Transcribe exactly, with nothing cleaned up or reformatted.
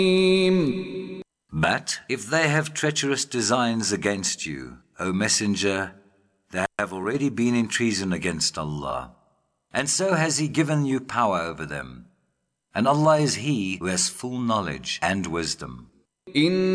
But if they have treacherous designs against you, O Messenger, they have already been in treason against Allah. And so has He given you power over them. And Allah is He who has full knowledge and wisdom.